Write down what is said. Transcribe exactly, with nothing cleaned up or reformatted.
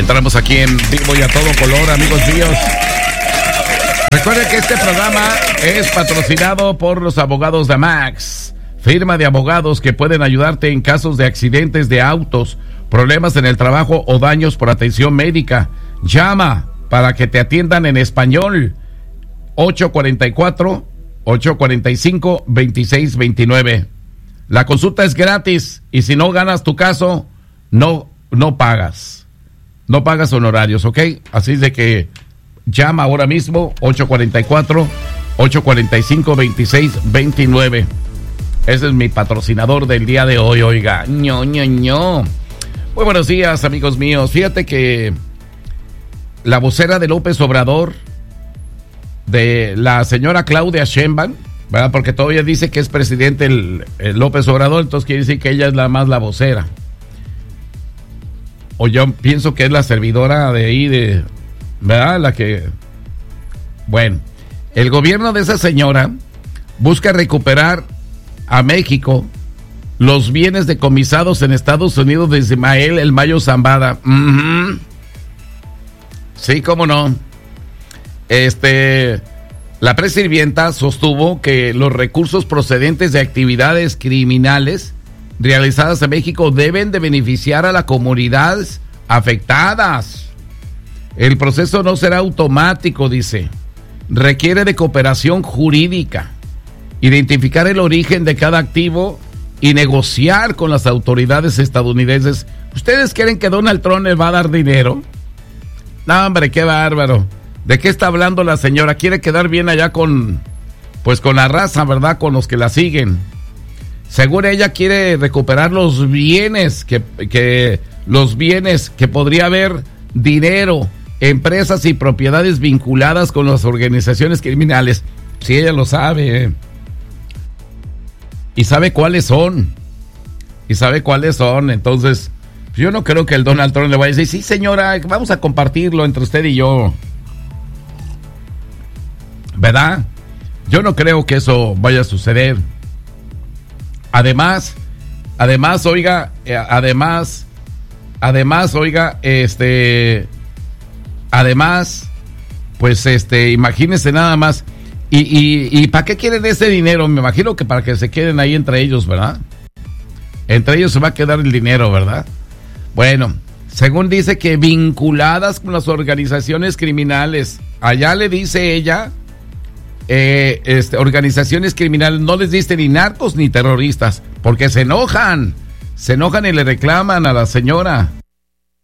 Entramos aquí en vivo y a todo color, amigos míos. Recuerden que este programa es patrocinado por los abogados de Max, firma de abogados que pueden ayudarte en casos de accidentes de autos, problemas en el trabajo o daños por atención médica. Llama para que te atiendan en español. ocho cuatro cuatro, ocho cuatro cinco, dos seis dos nueve. La consulta es gratis y si no ganas tu caso, no, no pagas. No pagas honorarios, ¿ok? Así de que llama ahora mismo, ocho cuatro cuatro, ocho cuatro cinco, dos seis dos nueve. Ese es mi patrocinador del día de hoy, oiga. ño, ño, ño. Muy buenos días, amigos míos. Fíjate que la vocera de López Obrador, de la señora Claudia Sheinbaum, ¿verdad? Porque todavía dice que es presidente el, el López Obrador, entonces quiere decir que ella es la más la vocera. O yo pienso que es la servidora de ahí, de, ¿verdad? La que... Bueno, el gobierno de esa señora busca recuperar a México los bienes decomisados en Estados Unidos de Ismael El Mayo Zambada. Uh-huh. Sí, cómo no. Este, la presidenta sostuvo que los recursos procedentes de actividades criminales realizadas en México deben de beneficiar a las comunidades afectadas. El proceso no será automático, dice. Requiere de cooperación jurídica, identificar el origen de cada activo y negociar con las autoridades estadounidenses. ¿Ustedes creen que Donald Trump les va a dar dinero? No, hombre, qué bárbaro. ¿De qué está hablando la señora? Quiere quedar bien allá con, pues con la raza, ¿verdad? Con los que la siguen. Según ella quiere recuperar los bienes, que, que los bienes que podría haber dinero, empresas y propiedades vinculadas con las organizaciones criminales. Si ella lo sabe, ¿eh? Y sabe cuáles son. Y sabe cuáles son. Entonces, yo no creo que el Donald Trump le vaya a decir, sí señora, vamos a compartirlo entre usted y yo. ¿Verdad? Yo no creo que eso vaya a suceder. Además, además, oiga, además, además, oiga, este, además, pues, este, imagínense nada más, y, y, y ¿para qué quieren ese dinero? Me imagino que para que se queden ahí entre ellos, ¿verdad? Entre ellos se va a quedar el dinero, ¿verdad? Bueno, según dice que vinculadas con las organizaciones criminales, allá le dice ella, Eh, este, organizaciones criminales, no les diste ni narcos ni terroristas, porque se enojan, se enojan y le reclaman a la señora.